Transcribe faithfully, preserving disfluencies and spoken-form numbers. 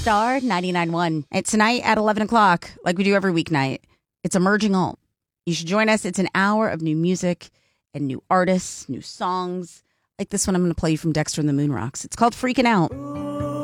Star ninety-nine point one. And tonight at eleven o'clock, like we do every weeknight, it's Emerging Alt. You should join us. It's an hour of new music and new artists, new songs. Like this one I'm going to play you from Dexter and the Moonrocks. It's called Freaking Out.